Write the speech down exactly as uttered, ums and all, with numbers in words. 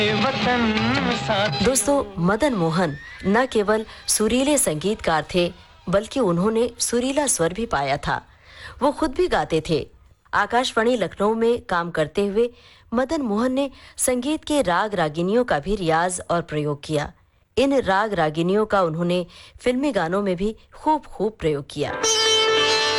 दोस्तों, मदन मोहन न केवल सुरीले संगीतकार थे, बल्कि उन्होंने सुरीला स्वर भी पाया था। वो खुद भी गाते थे। आकाशवाणी लखनऊ में काम करते हुए मदन मोहन ने संगीत के राग रागिनियों का भी रियाज और प्रयोग किया। इन राग रागिनियों का उन्होंने फिल्मी गानों में भी खूब खूब प्रयोग किया।